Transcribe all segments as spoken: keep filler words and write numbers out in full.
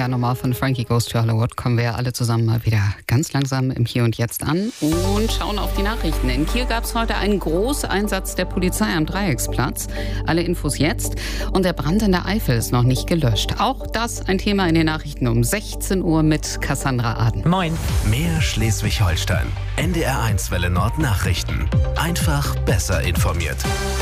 Ja, nochmal von Frankie Goes to Hollywood kommen wir alle zusammen mal wieder ganz langsam im Hier und Jetzt an und schauen auf die Nachrichten. In Kiel gab es heute einen Großeinsatz der Polizei am Dreiecksplatz. Alle Infos jetzt. Und der Brand in der Eifel ist noch nicht gelöscht. Auch das ein Thema in den Nachrichten um sechzehn Uhr mit Cassandra Aden. Moin. Mehr Schleswig-Holstein. N D R eins Welle Nord Nachrichten. Einfach besser informiert.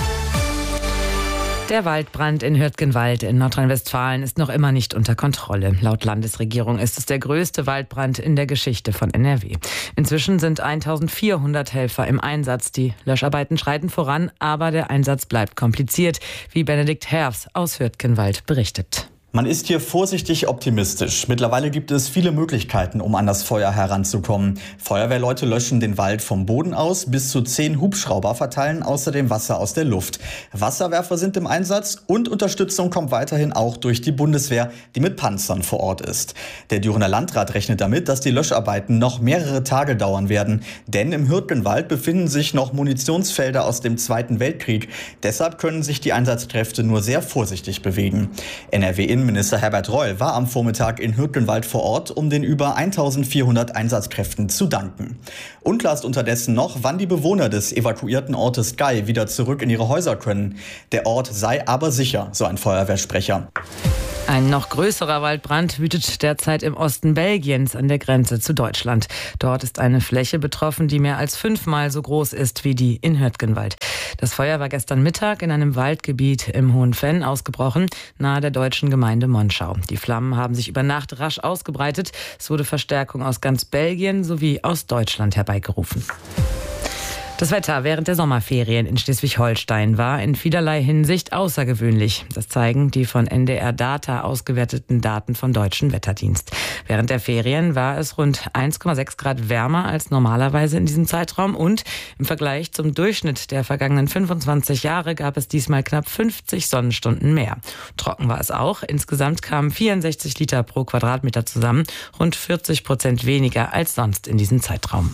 Der Waldbrand in Hürtgenwald in Nordrhein-Westfalen ist noch immer nicht unter Kontrolle. Laut Landesregierung ist es der größte Waldbrand in der Geschichte von N R W. Inzwischen sind eintausendvierhundert Helfer im Einsatz. Die Löscharbeiten schreiten voran, aber der Einsatz bleibt kompliziert, wie Benedikt Herfs aus Hürtgenwald berichtet. Man ist hier vorsichtig optimistisch. Mittlerweile gibt es viele Möglichkeiten, um an das Feuer heranzukommen. Feuerwehrleute löschen den Wald vom Boden aus, bis zu zehn Hubschrauber verteilen außerdem Wasser aus der Luft. Wasserwerfer sind im Einsatz und Unterstützung kommt weiterhin auch durch die Bundeswehr, die mit Panzern vor Ort ist. Der Dürener Landrat rechnet damit, dass die Löscharbeiten noch mehrere Tage dauern werden. Denn im Hürtgenwald befinden sich noch Munitionsfelder aus dem Zweiten Weltkrieg. Deshalb können sich die Einsatzkräfte nur sehr vorsichtig bewegen. N R W Innenminister Herbert Reul war am Vormittag in Hürtgenwald vor Ort, um den über eintausendvierhundert Einsatzkräften zu danken. Unklar ist unterdessen noch, wann die Bewohner des evakuierten Ortes Gei wieder zurück in ihre Häuser können. Der Ort sei aber sicher, so ein Feuerwehrsprecher. Ein noch größerer Waldbrand wütet derzeit im Osten Belgiens an der Grenze zu Deutschland. Dort ist eine Fläche betroffen, die mehr als fünfmal so groß ist wie die in Hürtgenwald. Das Feuer war gestern Mittag in einem Waldgebiet im Hohen Venn ausgebrochen, nahe der deutschen Gemeinde Monschau. Die Flammen haben sich über Nacht rasch ausgebreitet. Es wurde Verstärkung aus ganz Belgien sowie aus Deutschland herbeigerufen. Das Wetter während der Sommerferien in Schleswig-Holstein war in vielerlei Hinsicht außergewöhnlich. Das zeigen die von N D R Data ausgewerteten Daten vom Deutschen Wetterdienst. Während der Ferien war es rund eins Komma sechs Grad wärmer als normalerweise in diesem Zeitraum und im Vergleich zum Durchschnitt der vergangenen fünfundzwanzig Jahre gab es diesmal knapp fünfzig Sonnenstunden mehr. Trocken war es auch. Insgesamt kamen vierundsechzig Liter pro Quadratmeter zusammen, rund vierzig Prozent weniger als sonst in diesem Zeitraum.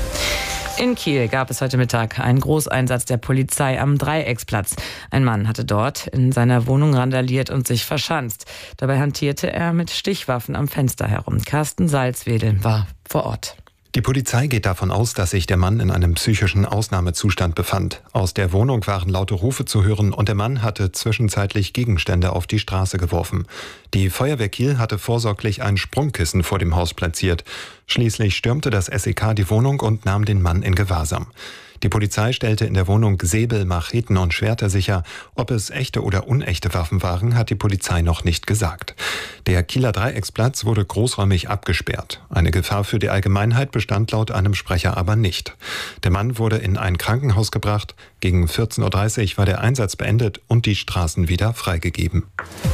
In Kiel gab es heute Mittag einen Großeinsatz der Polizei am Dreiecksplatz. Ein Mann hatte dort in seiner Wohnung randaliert und sich verschanzt. Dabei hantierte er mit Stichwaffen am Fenster herum. Carsten Salzwedel war vor Ort. Die Polizei geht davon aus, dass sich der Mann in einem psychischen Ausnahmezustand befand. Aus der Wohnung waren laute Rufe zu hören und der Mann hatte zwischenzeitlich Gegenstände auf die Straße geworfen. Die Feuerwehr Kiel hatte vorsorglich ein Sprungkissen vor dem Haus platziert. Schließlich stürmte das S E K die Wohnung und nahm den Mann in Gewahrsam. Die Polizei stellte in der Wohnung Säbel, Macheten und Schwerter sicher. Ob es echte oder unechte Waffen waren, hat die Polizei noch nicht gesagt. Der Kieler Dreiecksplatz wurde großräumig abgesperrt. Eine Gefahr für die Allgemeinheit bestand laut einem Sprecher aber nicht. Der Mann wurde in ein Krankenhaus gebracht. Gegen vierzehn Uhr dreißig war der Einsatz beendet und die Straßen wieder freigegeben.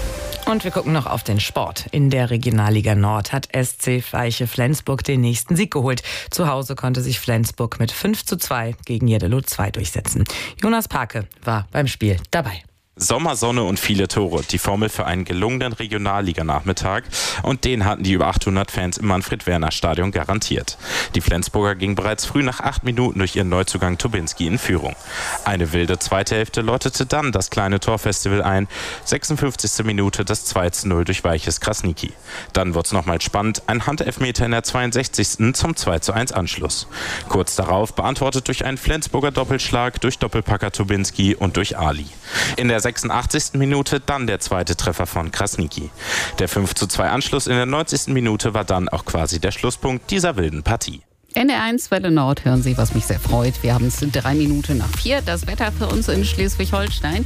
Und wir gucken noch auf den Sport. In der Regionalliga Nord hat S C Weiche Flensburg den nächsten Sieg geholt. Zu Hause konnte sich Flensburg mit fünf zu zwei gegen Jeddelo zwei durchsetzen. Jonas Parke war beim Spiel dabei. Sommersonne und viele Tore, die Formel für einen gelungenen Regionalliga-Nachmittag und den hatten die über achthundert Fans im Manfred-Werner-Stadion garantiert. Die Flensburger gingen bereits früh nach acht Minuten durch ihren Neuzugang Tobinski in Führung. Eine wilde zweite Hälfte läutete dann das kleine Torfestival ein, sechsundfünfzigste Minute das zwei zu null durch Weiches Krasniki. Dann wurde es nochmal spannend, ein Handelfmeter in der zweiundsechzigsten zum zwei zu eins Anschluss. Kurz darauf beantwortet durch einen Flensburger Doppelschlag, durch Doppelpacker Tobinski und durch Ali. In der sechsundachtzigsten Minute dann der zweite Treffer von Krasniki. Der fünf zu zwei Anschluss in der neunzigsten Minute war dann auch quasi der Schlusspunkt dieser wilden Partie. N D R eins Welle Nord hören Sie, was mich sehr freut. Wir haben es drei Minuten nach vier. Das Wetter für uns in Schleswig-Holstein.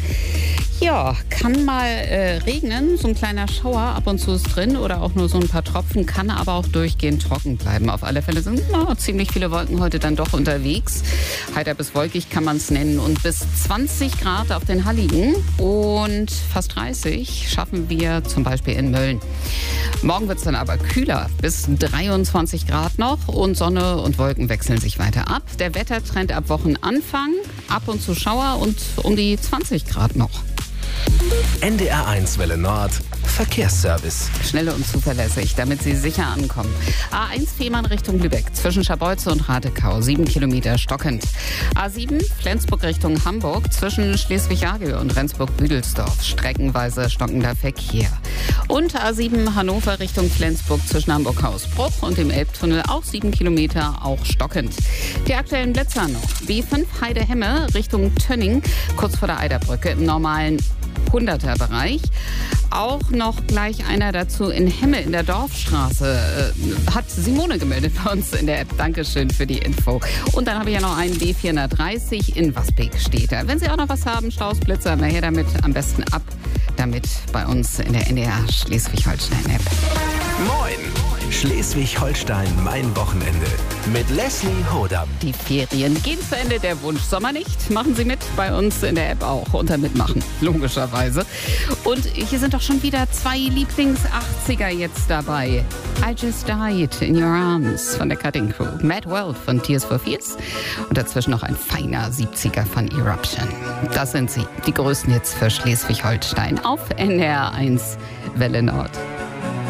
Ja, kann mal äh, regnen, so ein kleiner Schauer ab und zu ist drin oder auch nur so ein paar Tropfen, kann aber auch durchgehend trocken bleiben. Auf alle Fälle sind na, ziemlich viele Wolken heute dann doch unterwegs. Heiter bis wolkig kann man es nennen und bis zwanzig Grad auf den Halligen und fast dreißig schaffen wir zum Beispiel in Mölln. Morgen wird es dann aber kühler, bis dreiundzwanzig Grad noch und Sonne und Wolken wechseln sich weiter ab. Der Wettertrend ab Wochenanfang, ab und zu Schauer und um die zwanzig Grad noch. N D R eins Welle Nord Verkehrsservice. Schnell und zuverlässig, damit Sie sicher ankommen. A eins Fehmarn Richtung Lübeck, zwischen Scharbeutze und Ratekau, sieben Kilometer stockend. A sieben Flensburg Richtung Hamburg, zwischen Schleswig-Argel und Rendsburg-Büdelsdorf, streckenweise stockender Verkehr. Und A sieben Hannover Richtung Flensburg zwischen Hamburg-Hausbruch und dem Elbtunnel auch sieben Kilometer, auch stockend. Die aktuellen Blitzer noch. B fünf Heide-Hemme Richtung Tönning, kurz vor der Eiderbrücke im normalen hunderter-Bereich. Auch noch gleich einer dazu in Hemme in der Dorfstraße. Äh, hat Simone gemeldet bei uns in der App. Dankeschön für die Info. Und dann habe ich ja noch einen B vierhundertdreißig in Wasbeck steht da. Wenn Sie auch noch was haben, Staus, Blitzer, nachher damit am besten ab. Damit bei uns in der N D R Schleswig-Holstein-App. Moin! Schleswig-Holstein, mein Wochenende. Mit Leslie Hodam. Die Ferien gehen zu Ende, der Wunsch Sommer nicht. Machen Sie mit, bei uns in der App auch. Unter Mitmachen, logischerweise. Und hier sind doch schon wieder zwei Lieblings-achtziger jetzt dabei. I Just Died in Your Arms von der Cutting Crew. Mad World von Tears for Fears. Und dazwischen noch ein feiner siebziger von Eruption. Das sind sie, die größten Hits für Schleswig-Holstein auf N D R eins Welle Nord.